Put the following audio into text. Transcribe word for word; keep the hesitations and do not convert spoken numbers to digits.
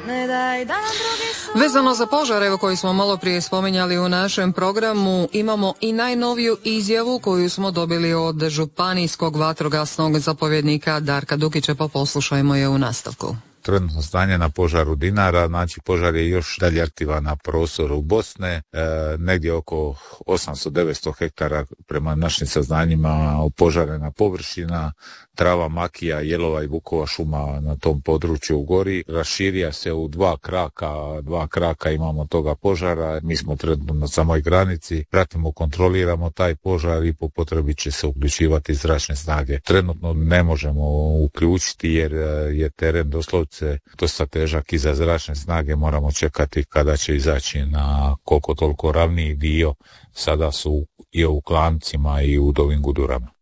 Vezano za požar, evo koji smo malo prije spominjali u našem programu, imamo i najnoviju izjavu koju smo dobili od županijskog vatrogasnog zapovjednika Darka Dukića, pa poslušajmo je u nastavku. Trenutno stanje na požaru Dinara, znači požar je još dalje aktivan na prostoru Bosne, e, negdje oko osamsto do devetsto hektara prema našim saznanjima opožarena površina, trava, makija, jelova i vukova šuma na tom području gori. Raširija se u dva kraka, dva kraka imamo toga požara, mi smo trenutno na samoj granici, pratimo, kontroliramo taj požar i po potrebi će se uključivati zračne snage. Trenutno ne možemo uključiti jer je teren doslovce dosta težak i za zračne snage, moramo čekati kada će izaći na koliko toliko ravniji dio, sada su i u Klancima i u Dovim Gudurama.